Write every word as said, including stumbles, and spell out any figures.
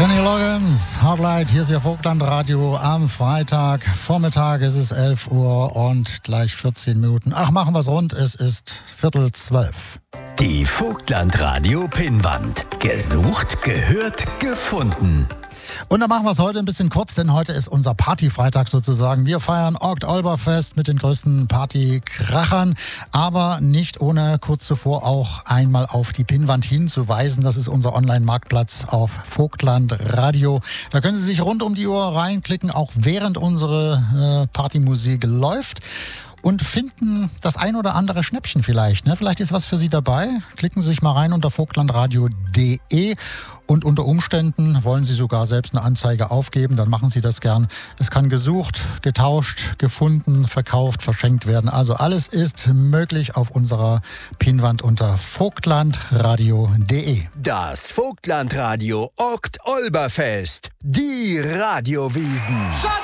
Kenny Loggins, Hardlight, hier ist Ihr Vogtlandradio am Freitag. Vormittag ist es elf Uhr und gleich vierzehn Minuten. Ach, machen wir es rund, es ist Viertel zwölf. Die Vogtlandradio-Pinnwand. Gesucht, gehört, gefunden. Und dann machen wir es heute ein bisschen kurz, denn heute ist unser Partyfreitag sozusagen. Wir feiern Okt-Olberfest mit den größten Partykrachern, aber nicht ohne kurz zuvor auch einmal auf die Pinnwand hinzuweisen. Das ist unser Online-Marktplatz auf Vogtland Radio. Da können Sie sich rund um die Uhr reinklicken, auch während unsere äh, Partymusik läuft. Und finden das ein oder andere Schnäppchen vielleicht. Ne? Vielleicht ist was für Sie dabei. Klicken Sie sich mal rein unter vogtlandradio punkt de und unter Umständen wollen Sie sogar selbst eine Anzeige aufgeben. Dann machen Sie das gern. Es kann gesucht, getauscht, gefunden, verkauft, verschenkt werden. Also alles ist möglich auf unserer Pinnwand unter vogtlandradio punkt de. Das Vogtlandradio Okt-Olberfest. Die Radiowiesen.